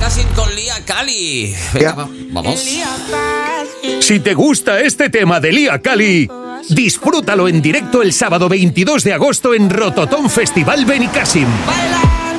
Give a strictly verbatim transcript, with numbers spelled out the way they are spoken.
Benicàssim con Lia Cali. Venga, va, vamos. Si te gusta este tema de Lia Cali, disfrútalo en directo el sábado veintidós de agosto en Rototom Festival Benicàssim.